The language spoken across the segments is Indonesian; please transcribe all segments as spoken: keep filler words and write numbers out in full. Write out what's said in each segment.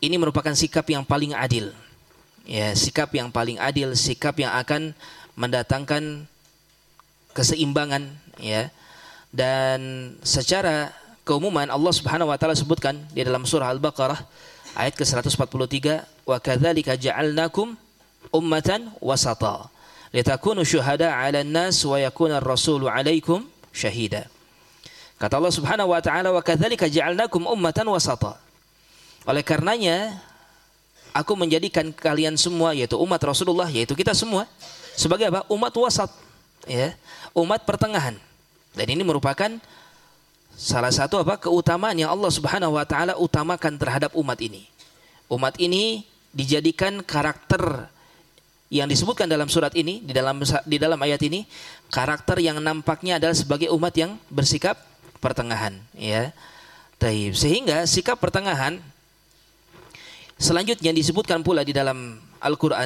ini merupakan sikap yang paling adil. Ya, sikap yang paling adil, sikap yang akan mendatangkan keseimbangan, ya. Dan secara keumuman Allah Subhanahu wa taala sebutkan di dalam surah Al-Baqarah ayat ke seratus empat puluh tiga, wa kadzalika ja'alnakum ummatan wasata litakunu syuhada 'alan nas wa yakuna ar-rasulu 'alaikum syahida. Kata Allah Subhanahu wa taala, wa kadzalika ja'alnakum ummatan wasata. Oleh karenanya aku menjadikan kalian semua, yaitu umat Rasulullah, yaitu kita semua, sebagai apa? Umat wasat, ya, umat pertengahan. Dan ini merupakan salah satu apa? Keutamaan yang Allah Subhanahu wa taala utamakan terhadap umat ini. Umat ini dijadikan karakter yang disebutkan dalam surat ini, di dalam di dalam ayat ini, karakter yang nampaknya adalah sebagai umat yang bersikap pertengahan, ya. Taib. Sehingga sikap pertengahan selanjutnya disebutkan pula di dalam Al-Quran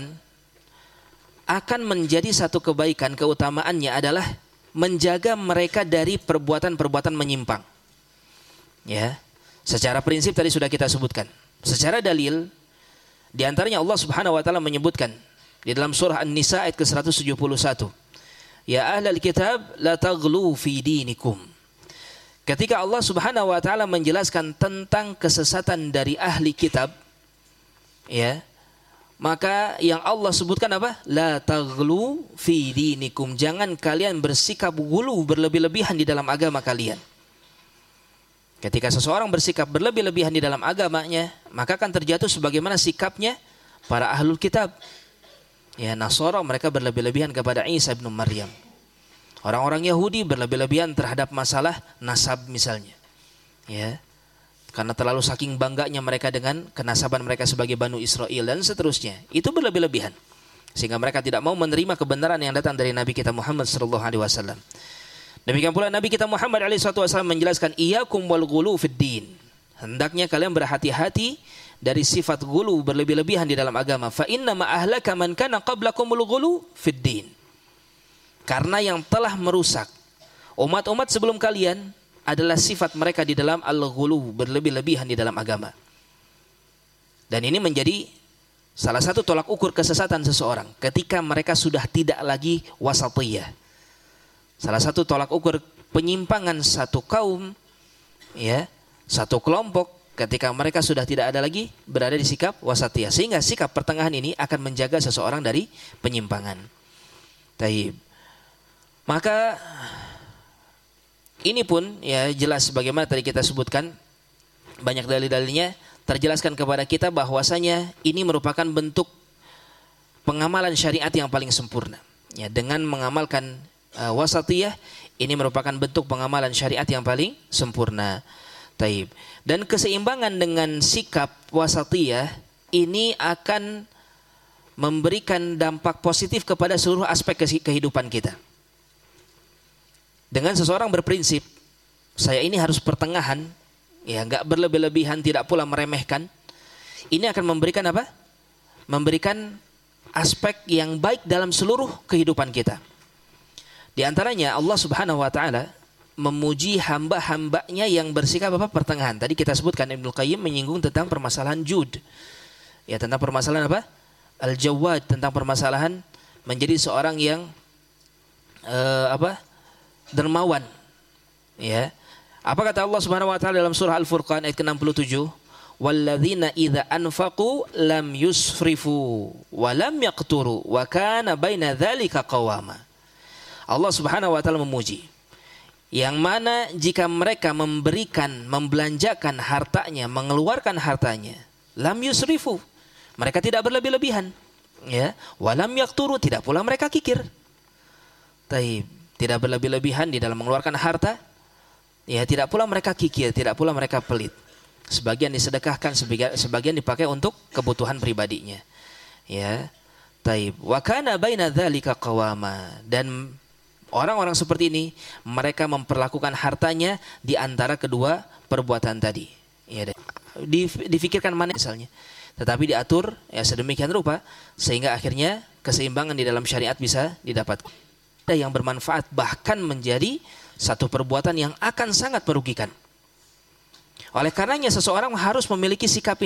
akan menjadi satu kebaikan, keutamaannya adalah menjaga mereka dari perbuatan-perbuatan menyimpang. Ya, secara prinsip tadi sudah kita sebutkan. Secara dalil, di antaranya Allah Subhanahu wa taala menyebutkan di dalam surah An-Nisa ayat ke seratus tujuh puluh satu. Ya ahlal kitab la taghlu fi dinikum. Ketika Allah Subhanahu wa taala menjelaskan tentang kesesatan dari ahli kitab, ya, maka yang Allah sebutkan apa? La taghlu fi dinikum. Jangan kalian bersikap gulu, berlebih-lebihan di dalam agama kalian. Ketika seseorang bersikap berlebih-lebihan di dalam agamanya, maka akan terjatuh sebagaimana sikapnya para ahlul kitab. Ya, Nasara mereka berlebih-lebihan kepada Isa bin Maryam. Orang-orang Yahudi berlebih-lebihan terhadap masalah nasab misalnya. Ya. Karena terlalu saking bangganya mereka dengan kenasaban mereka sebagai Banu Israel dan seterusnya. Itu berlebih-lebihan. Sehingga mereka tidak mau menerima kebenaran yang datang dari Nabi kita Muhammad sallallahu alaihi wasallam. Demikian pula Nabi kita Muhammad alaihi wasallam menjelaskan, iyyakum wal ghulu fid din. Hendaknya kalian berhati-hati dari sifat ghulu, berlebih-lebihan di dalam agama. Fa inna ma ahlaka man kana qablakumul ghulu fid din. Karena yang telah merusak umat-umat sebelum kalian adalah sifat mereka di dalam al-ghulu, berlebih-lebihan di dalam agama. Dan ini menjadi salah satu tolak ukur kesesatan seseorang ketika mereka sudah tidak lagi wasatiyah. Salah satu tolak ukur penyimpangan satu kaum, ya, satu kelompok ketika mereka sudah tidak ada lagi berada di sikap wasatiyah, sehingga sikap pertengahan ini akan menjaga seseorang dari penyimpangan. Taib. Maka ini pun ya jelas sebagaimana tadi kita sebutkan, banyak dalil-dalilnya terjelaskan kepada kita bahwasanya ini merupakan bentuk pengamalan syariat yang paling sempurna. Ya, dengan mengamalkan uh, wasatiyah, ini merupakan bentuk pengamalan syariat yang paling sempurna. Taib. Dan keseimbangan dengan sikap wasatiyah ini akan memberikan dampak positif kepada seluruh aspek kehidupan kita. Dengan seseorang berprinsip, saya ini harus pertengahan, ya, enggak berlebih-lebihan, tidak pula meremehkan. Ini akan memberikan apa? Memberikan aspek yang baik dalam seluruh kehidupan kita. Di antaranya Allah Subhanahu wa taala memuji hamba-hambanya yang bersikap apa? Pertengahan. Tadi kita sebutkan Ibnu Qayyim menyinggung tentang permasalahan jud. Ya, tentang permasalahan apa? Al-Jawad, tentang permasalahan menjadi seorang yang uh, apa? dermawan. Ya. Apa kata Allah Subhanahu wa taala dalam surah Al-Furqan ayat ke enam puluh tujuh? Walladzina idza anfaqu lam yusrifu wa lam yaqturu wa kana baina dzalika qawama. Allah Subhanahu wa taala memuji yang mana jika mereka memberikan, membelanjakan hartanya, mengeluarkan hartanya, lam yusrifu, mereka tidak berlebih-lebihan, ya, wa lam yaqturu, tidak pula mereka kikir. Taib. Tidak berlebih-lebihan di dalam mengeluarkan harta, ya, tidak pula mereka kikir, tidak pula mereka pelit. Sebagian disedekahkan, sebagian, sebagian dipakai untuk kebutuhan pribadinya. Ya, taib. Wa kana baina dzalika qawama. Dan orang-orang seperti ini mereka memperlakukan hartanya di antara kedua perbuatan tadi. Ya, difikirkan mana misalnya, tetapi diatur ya sedemikian rupa sehingga akhirnya keseimbangan di dalam syariat bisa didapatkan. Yang bermanfaat, bahkan menjadi satu perbuatan yang akan sangat merugikan. Oleh karenanya seseorang harus memiliki sikap